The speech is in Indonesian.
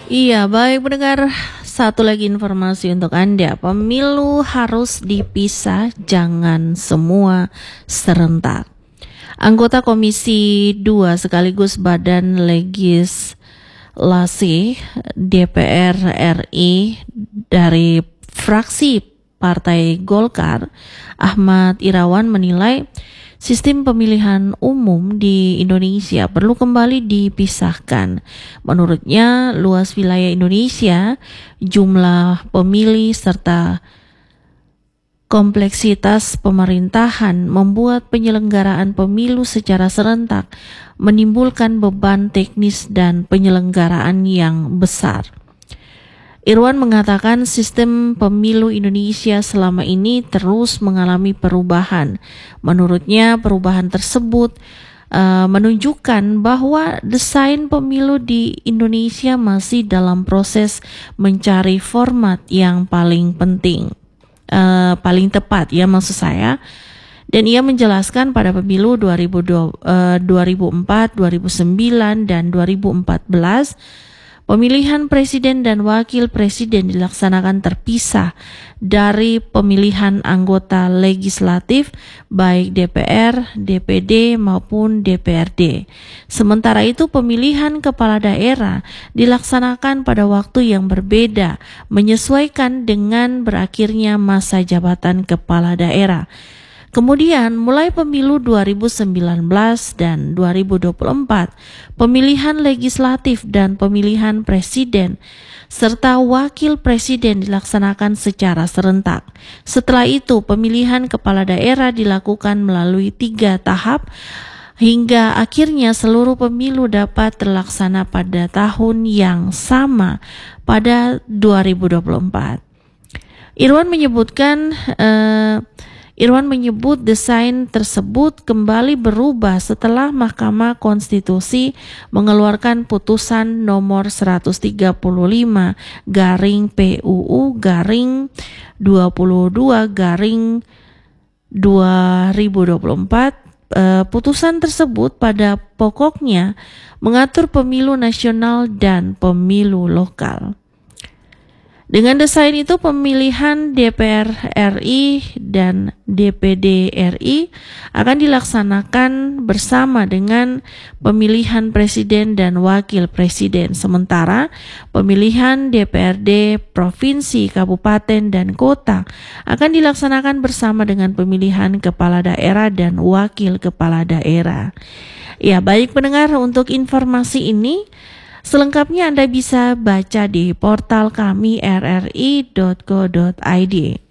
Iya, baik pendengar, satu lagi informasi untuk Anda. Pemilu harus dipisah, jangan semua serentak. Anggota Komisi 2 sekaligus Badan Legislasi DPR RI dari fraksi Partai Golkar, Ahmad Irawan menilai sistem pemilihan umum di Indonesia perlu kembali dipisahkan. Menurutnya, luas wilayah Indonesia, jumlah pemilih serta kompleksitas pemerintahan membuat penyelenggaraan pemilu secara serentak menimbulkan beban teknis dan penyelenggaraan yang besar. Irwan mengatakan sistem pemilu Indonesia selama ini terus mengalami perubahan. Menurutnya perubahan tersebut menunjukkan bahwa desain pemilu di Indonesia masih dalam proses mencari format yang paling penting, paling tepat ya maksud saya. Dan ia menjelaskan pada pemilu 2004, 2009, dan 2014, pemilihan presiden dan wakil presiden dilaksanakan terpisah dari pemilihan anggota legislatif baik DPR, DPD maupun DPRD. Sementara itu pemilihan kepala daerah dilaksanakan pada waktu yang berbeda, menyesuaikan dengan berakhirnya masa jabatan kepala daerah. Kemudian mulai pemilu 2019 dan 2024, pemilihan legislatif dan pemilihan presiden serta wakil presiden dilaksanakan secara serentak. Setelah itu pemilihan kepala daerah dilakukan melalui 3 tahap hingga akhirnya seluruh pemilu dapat terlaksana pada tahun yang sama pada 2024. Irwan menyebut desain tersebut kembali berubah setelah Mahkamah Konstitusi mengeluarkan putusan nomor 133/22/2024. Putusan tersebut pada pokoknya mengatur pemilu nasional dan pemilu lokal. Dengan desain itu pemilihan DPR RI dan DPD RI akan dilaksanakan bersama dengan pemilihan presiden dan wakil presiden. Sementara pemilihan DPRD provinsi, kabupaten, dan kota akan dilaksanakan bersama dengan pemilihan kepala daerah dan wakil kepala daerah. Ya, baik pendengar, untuk informasi ini selengkapnya Anda bisa baca di portal kami rri.co.id.